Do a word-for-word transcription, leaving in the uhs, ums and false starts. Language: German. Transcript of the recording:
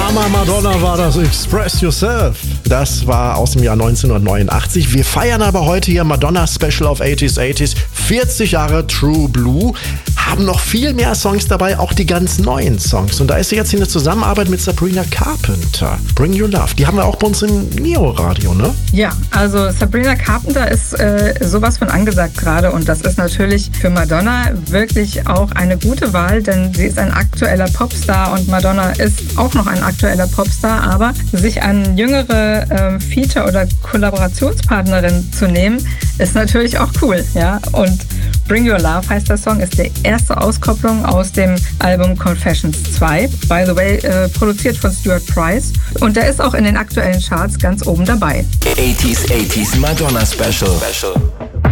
Mama Madonna war das Express Yourself. Das war aus dem Jahr neunzehnhundertneunundachtzig. Wir feiern aber heute hier Madonna Special of achtziger, achtziger. vierzig Jahre True Blue. Haben noch viel mehr Songs dabei, auch die ganz neuen Songs. Und da ist sie jetzt hier eine Zusammenarbeit mit Sabrina Carpenter. Bring Your Love. Die haben wir auch bei uns im Neo-Radio, ne? Ja, also Sabrina Carpenter ist äh, sowas von angesagt gerade. Und das ist natürlich für Madonna wirklich auch eine gute Wahl, denn sie ist ein aktueller Popstar und Madonna ist auch noch ein aktueller Popstar. Aber sich an jüngere äh, Feature- oder Kollaborationspartnerin zu nehmen, ist natürlich auch cool. Ja? Und Bring Your Love heißt der Song, ist die erste Auskopplung aus dem Album Confessions zwei. By the way, äh, produziert von Stuart Price. Und der ist auch in den aktuellen Charts ganz oben dabei. achtziger, achtziger Madonna Special. Special.